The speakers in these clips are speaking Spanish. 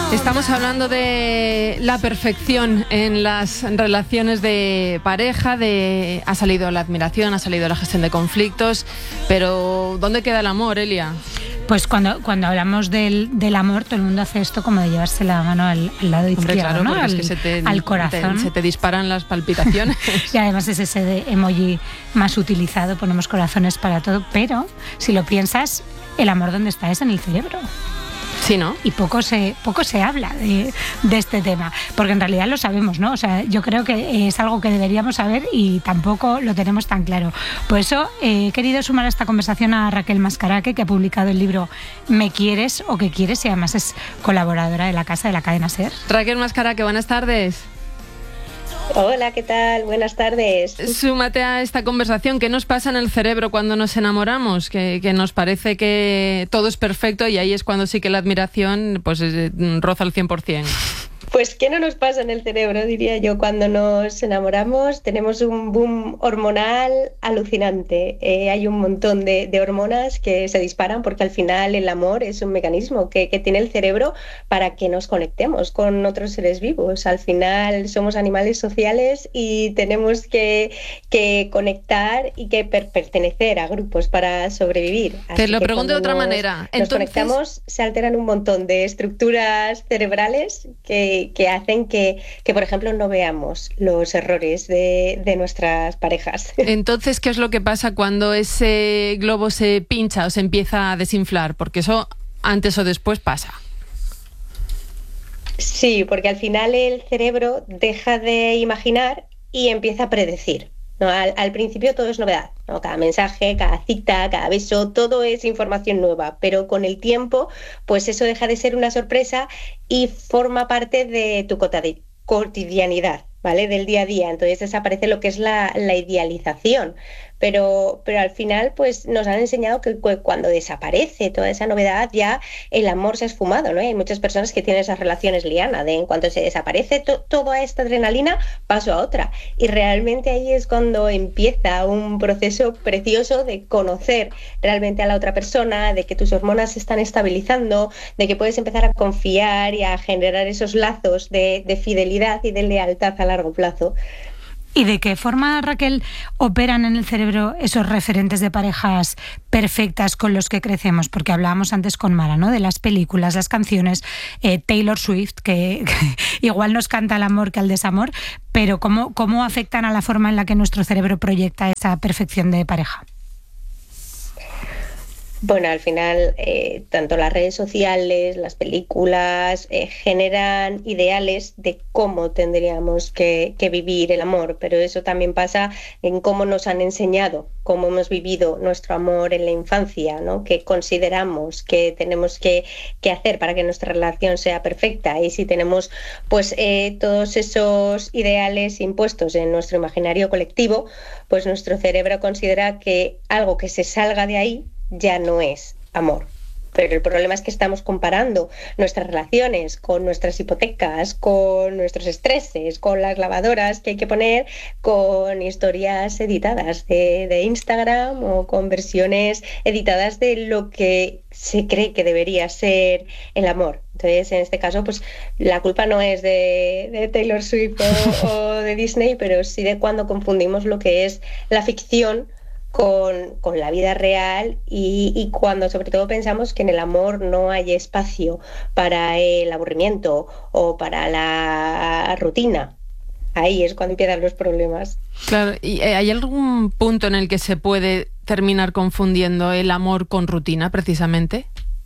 Estamos hablando de la perfección en las relaciones de pareja, ha salido la admiración, ha salido la gestión de conflictos, pero ¿dónde queda el amor, Elia? Pues cuando hablamos del amor, todo el mundo hace esto como de llevarse la mano al lado izquierdo, claro, ¿no? Es que al corazón. Se te disparan las palpitaciones. Y además es ese emoji más utilizado, ponemos corazones para todo, pero si lo piensas, el amor ¿dónde está? Es en el cerebro. Sí, ¿no? Y poco se habla de este tema, porque en realidad lo sabemos, ¿no? O sea, yo creo que es algo que deberíamos saber y tampoco lo tenemos tan claro. Por eso he querido sumar a esta conversación a Raquel Mascaraque, que ha publicado el libro Me quieres o qué quieres, y además es colaboradora de La Casa de la Cadena SER. Raquel Mascaraque, buenas tardes. Hola, ¿qué tal? Buenas tardes. Súmate a esta conversación. ¿Qué nos pasa en el cerebro cuando nos enamoramos? Que nos parece que todo es perfecto y ahí es cuando sí que la admiración pues roza al 100%. Pues, ¿qué no nos pasa en el cerebro, diría yo? Cuando nos enamoramos tenemos un boom hormonal alucinante. Hay un montón de hormonas que se disparan porque al final el amor es un mecanismo que tiene el cerebro para que nos conectemos con otros seres vivos. Al final somos animales sociales y tenemos que conectar y que pertenecer a grupos para sobrevivir. Te lo pregunto de otra manera. Entonces, nos conectamos, se alteran un montón de estructuras cerebrales que hacen que, por ejemplo, no veamos los errores de nuestras parejas. Entonces, ¿qué es lo que pasa cuando ese globo se pincha o se empieza a desinflar? Porque eso antes o después pasa. Sí, porque al final el cerebro deja de imaginar y empieza a predecir, ¿no? Al principio todo es novedad, ¿no? Cada mensaje, cada cita, cada beso, todo es información nueva, pero con el tiempo pues eso deja de ser una sorpresa y forma parte de tu cotidianidad, ¿vale? Del día a día. Entonces desaparece lo que es la idealización. Pero al final pues nos han enseñado que cuando desaparece toda esa novedad ya el amor se ha esfumado, ¿no? Hay muchas personas que tienen esas relaciones liana, de en cuanto se desaparece toda esta adrenalina, paso a otra. Y realmente ahí es cuando empieza un proceso precioso de conocer realmente a la otra persona, de que tus hormonas se están estabilizando, de que puedes empezar a confiar y a generar esos lazos de fidelidad y de lealtad a largo plazo. ¿Y de qué forma, Raquel, operan en el cerebro esos referentes de parejas perfectas con los que crecemos? Porque hablábamos antes con Mara, ¿no? De las películas, las canciones, Taylor Swift, que igual nos canta el amor que al desamor, pero ¿cómo afectan a la forma en la que nuestro cerebro proyecta esa perfección de pareja? Bueno, al final, tanto las redes sociales, las películas, generan ideales de cómo tendríamos que vivir el amor, pero eso también pasa en cómo nos han enseñado, cómo hemos vivido nuestro amor en la infancia, ¿no? Qué consideramos que tenemos que hacer para que nuestra relación sea perfecta, y si tenemos pues todos esos ideales impuestos en nuestro imaginario colectivo, pues nuestro cerebro considera que algo que se salga de ahí ya no es amor. Pero el problema es que estamos comparando nuestras relaciones con nuestras hipotecas, con nuestros estreses, con las lavadoras que hay que poner, con historias editadas de Instagram o con versiones editadas de lo que se cree que debería ser el amor. Entonces, en este caso, pues la culpa no es de Taylor Swift o de Disney, pero sí de cuando confundimos lo que es la ficción con la vida real y cuando sobre todo pensamos que en el amor no hay espacio para el aburrimiento o para la rutina. Ahí es cuando empiezan los problemas. Claro, ¿y hay algún punto en el que se puede terminar confundiendo el amor con rutina, precisamente?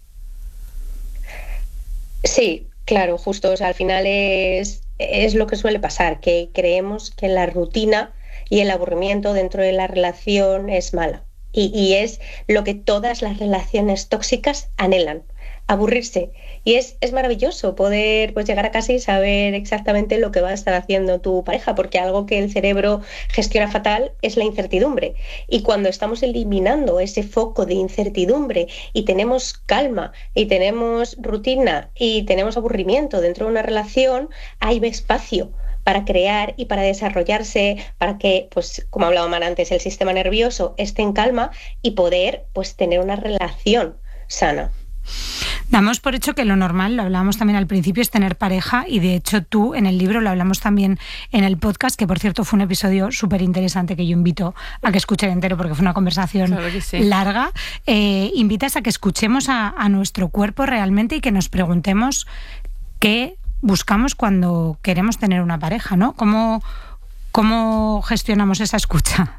Sí, claro, justo. O sea, al final es lo que suele pasar, que creemos que la rutina y el aburrimiento dentro de la relación es mala. Y es lo que todas las relaciones tóxicas anhelan, aburrirse. Y es maravilloso poder pues llegar a casa y saber exactamente lo que va a estar haciendo tu pareja, porque algo que el cerebro gestiona fatal es la incertidumbre. Y cuando estamos eliminando ese foco de incertidumbre y tenemos calma y tenemos rutina y tenemos aburrimiento dentro de una relación, hay espacio para crear y para desarrollarse, para que, pues como hablábamos antes, el sistema nervioso esté en calma y poder pues tener una relación sana. Damos por hecho que lo normal, lo hablábamos también al principio, es tener pareja, y de hecho tú en el libro, lo hablamos también en el podcast, que por cierto fue un episodio súper interesante que yo invito a que escuchen entero porque fue una conversación larga. Invitas a que escuchemos a nuestro cuerpo realmente y que nos preguntemos qué buscamos cuando queremos tener una pareja, ¿no? ¿Cómo gestionamos esa escucha?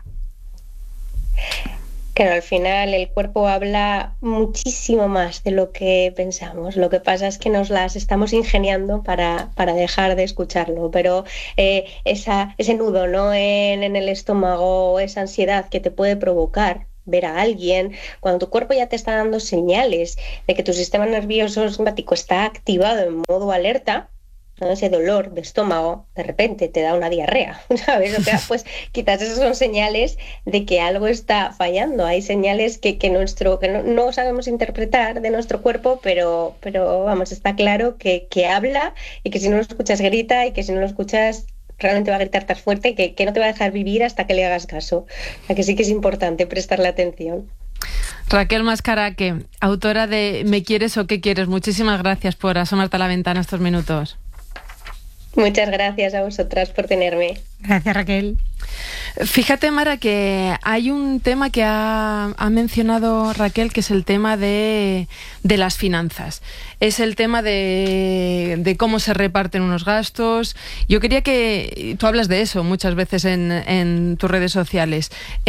Claro, al final el cuerpo habla muchísimo más de lo que pensamos. Lo que pasa es que nos las estamos ingeniando para dejar de escucharlo. Pero ese nudo, ¿no?, en el estómago, esa ansiedad que te puede provocar ver a alguien, cuando tu cuerpo ya te está dando señales de que tu sistema nervioso simpático está activado en modo alerta, ¿no? Ese dolor de estómago de repente te da una diarrea, ¿sabes? O sea, pues quizás esas son señales de que algo está fallando. Hay señales que no sabemos interpretar de nuestro cuerpo, pero vamos, está claro que habla, y que si no lo escuchas grita, y que si no lo escuchas realmente va a gritar tan fuerte que no te va a dejar vivir hasta que le hagas caso. O sea, que sí que es importante prestarle atención. Raquel Mascaraque, autora de ¿Me quieres o qué quieres? Muchísimas gracias por asomarte a la ventana estos minutos. Muchas gracias a vosotras por tenerme. Gracias, Raquel. Fíjate, Mara, que hay un tema que ha mencionado Raquel, que es el tema de las finanzas. Es el tema de cómo se reparten unos gastos. Yo quería que... Tú hablas de eso muchas veces en tus redes sociales.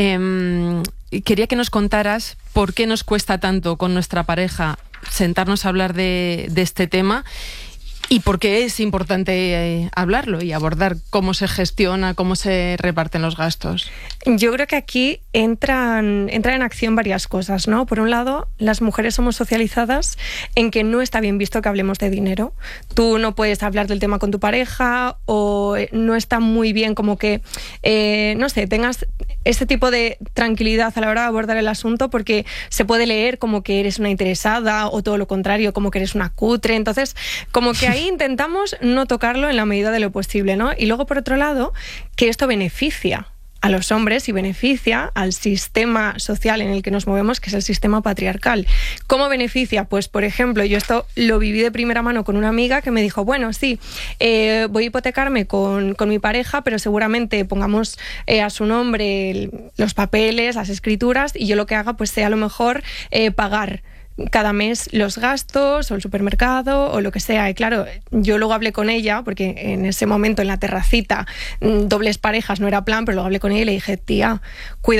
Quería que nos contaras por qué nos cuesta tanto con nuestra pareja sentarnos a hablar de este tema. ¿Y por qué es importante hablarlo y abordar cómo se gestiona, cómo se reparten los gastos? Yo creo que aquí entran en acción varias cosas, ¿no? Por un lado, las mujeres somos socializadas en que no está bien visto que hablemos de dinero. Tú no puedes hablar del tema con tu pareja, o no está muy bien como que, no sé, tengas ese tipo de tranquilidad a la hora de abordar el asunto, porque se puede leer como que eres una interesada, o todo lo contrario, como que eres una cutre. Entonces, como que ahí intentamos no tocarlo en la medida de lo posible, ¿no? Y luego, por otro lado, que esto beneficia a los hombres y beneficia al sistema social en el que nos movemos, que es el sistema patriarcal. ¿Cómo beneficia? Pues, por ejemplo, yo esto lo viví de primera mano con una amiga que me dijo, bueno, sí, voy a hipotecarme con mi pareja, pero seguramente pongamos a su nombre los papeles, las escrituras, y yo lo que haga pues sea a lo mejor pagar cada mes los gastos o el supermercado o lo que sea. Y claro, yo luego hablé con ella, porque en ese momento en la terracita dobles parejas no era plan, pero luego hablé con ella y le dije, tía, cuida